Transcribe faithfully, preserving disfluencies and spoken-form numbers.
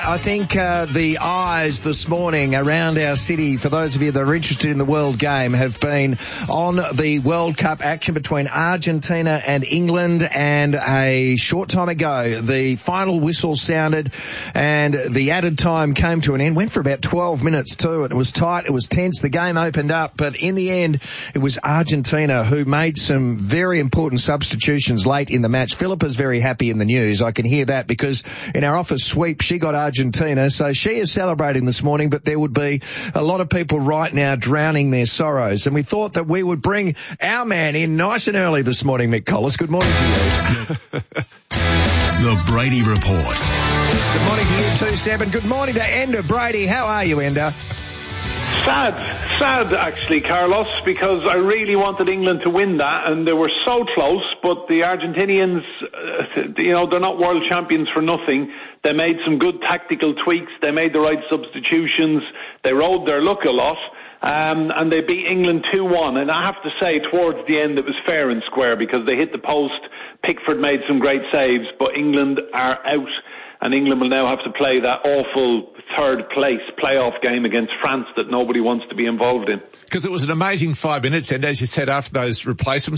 I think uh, the eyes this morning around our city, for those of you that are interested in the World Game, have been on the World Cup action between Argentina and England. And a short time ago, the final whistle sounded and the added time came to an end. Went for about twelve minutes too. It was tight. It was tense. The game opened up. But in the end, it was Argentina who made some very important substitutions late in the match. Philippa's very happy in the news. I can hear that because in our office sweep, she got Argentina. Argentina, so she is celebrating this morning, but there would be a lot of people right now drowning their sorrows. And we thought that we would bring our man in nice and early this morning, Mick Collis. Good morning to you. The Brady Report. Good morning to you too, Seb, and good morning to Enda Brady. How are you, Enda? Sad, sad actually, Carlos, because I really wanted England to win that, and they were so close, but the Argentinians, uh, you know, they're not world champions for nothing. They made some good tactical tweaks, they made the right substitutions, they rode their luck a lot, um, and they beat England two one, and I have to say, towards the end it was fair and square, because they hit the post, Pickford made some great saves, but England are out. And England will now have to play that awful third place playoff game against France that nobody wants to be involved in. Because it was an amazing five minutes, and as you said, after those replacement